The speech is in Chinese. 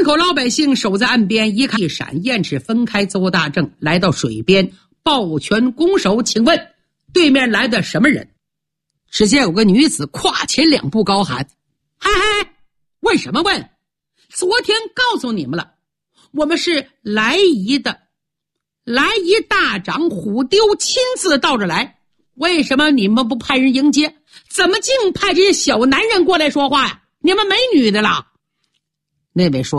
村口老百姓守在岸边，一看一闪，燕翅分开，邹大正来到水边，抱拳拱手，请问对面来的什么人？只见有个女子跨前2步高喊：嗨嗨，问什么问？昨天告诉你们了，我们是来夷的，来夷大长虎丢亲自到这来，为什么你们不派人迎接？怎么净派这些小男人过来说话呀？你们没女的了？那位说